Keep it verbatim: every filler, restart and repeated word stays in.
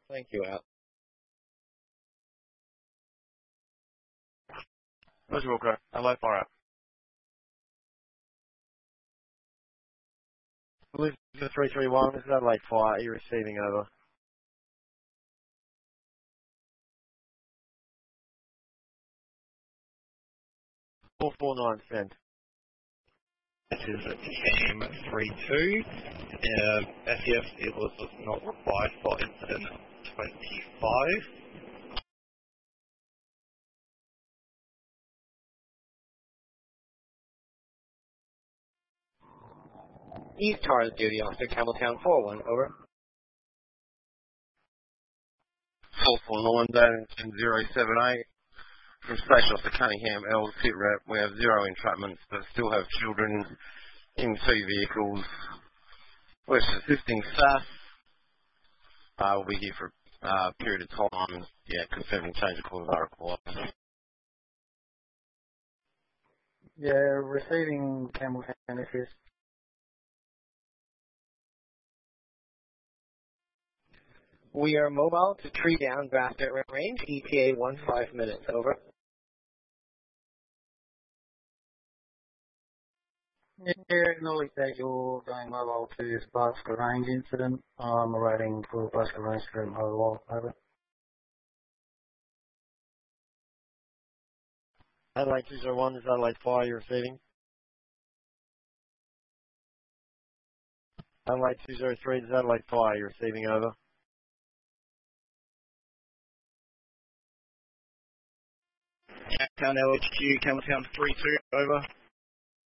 Thank you, out. Roger Wilco, Adelaide fire out. Elizabeth three three one, this is Adelaide Fire, are you receiving over? four four nine cent. This is Cam three two. Uh, S E F, it was not required for incident twenty-five. East Tars Duty Officer, Campbelltown four one, over. four four nine, Darrington zero seven eight. From Station Officer Cunningham, L, sit rep, we have zero entrapments, but still have children in two vehicles. We're assisting staff. Uh, we'll be here for a uh, period of time. Yeah, confirming change of course are required. Yeah, receiving Campbelltown issues. We are mobile to tree down Basket range, E T A one five minutes, over. Yeah, acknowledge that you're going mobile to this Basket Range incident. I'm awaiting for Basket Range to go mobile, over. Adelaide two zero one, this is Adelaide Fire, you're receiving? Adelaide two zero three, this is Adelaide Fire, you're receiving, over? Campbelltown L H Q, Campbelltown three two, over.